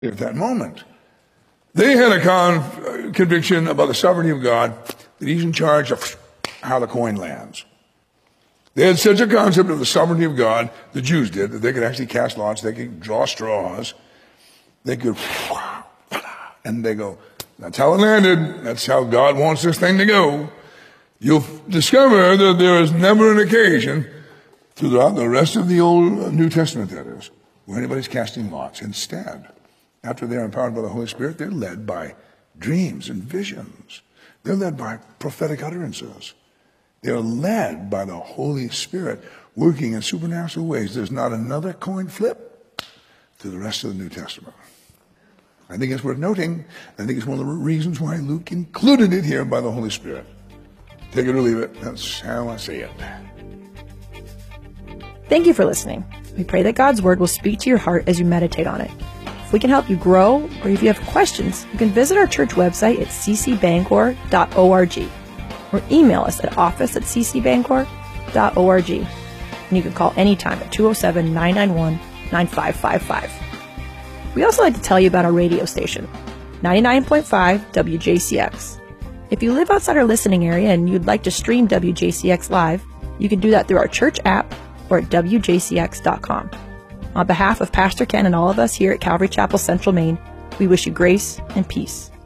at that moment. They had a conviction about the sovereignty of God, that he's in charge of how the coin lands. They had such a concept of the sovereignty of God, the Jews did, that they could actually cast lots, they could draw straws, they could, and they go, that's how it landed, that's how God wants this thing to go. You'll discover that there is never an occasion throughout the rest of the Old New Testament, that is, where anybody's casting lots. Instead, after they're empowered by the Holy Spirit, they're led by dreams and visions. They're led by prophetic utterances. They're led by the Holy Spirit working in supernatural ways. There's not another coin flip to the rest of the New Testament. I think it's worth noting. I think it's one of the reasons why Luke included it here by the Holy Spirit. Take it or leave it. That's how I say it. Thank you for listening. We pray that God's Word will speak to your heart as you meditate on it. If we can help you grow, or if you have questions, you can visit our church website at ccbangor.org or email us at office@ccbangor.org. And you can call anytime at 207-991-9555. We also like to tell you about our radio station, 99.5 WJCX. If you live outside our listening area and you'd like to stream WJCX live, you can do that through our church app or at WJCX.com. On behalf of Pastor Ken and all of us here at Calvary Chapel Central Maine, we wish you grace and peace.